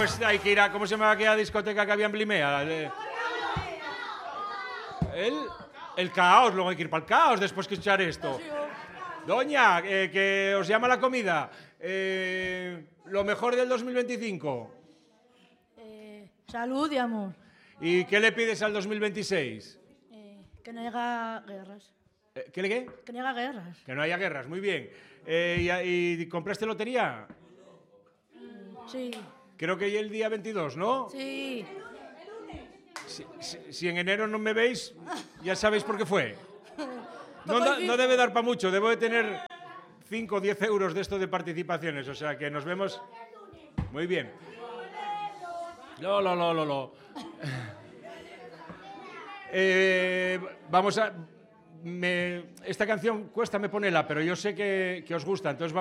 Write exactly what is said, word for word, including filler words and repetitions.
después hay que ir a... ¿Cómo se llama aquella discoteca que había en Blimea? El, el caos, luego hay que ir para el caos después que escuchar esto. Doña, eh, que os llama la comida. Eh, lo mejor del dos mil veinticinco. Eh, salud y amor. ¿Y qué le pides al dos mil veintiséis? Eh, que no haya guerras. Eh, ¿Qué le qué? Que no haya guerras. Que no haya guerras, muy bien. Eh, y, ¿Y compraste lotería? Sí. Creo que el día veintidós, ¿no? Sí. Si, si, si en enero no me veis, ya sabéis por qué fue. No, no, no debe dar para mucho, debo de tener cinco o diez euros de esto de participaciones, o sea que nos vemos... Muy bien. No, no, no, no, no. Eh, vamos a... Me, esta canción cuesta me ponerla, pero yo sé que, que os gusta, entonces